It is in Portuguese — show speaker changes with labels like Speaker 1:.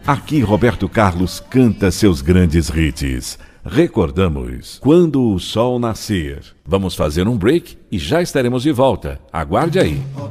Speaker 1: Aqui Roberto Carlos canta seus grandes hits. Recordamos Quando o Sol Nascer. Vamos fazer um break e já estaremos de volta. Aguarde aí.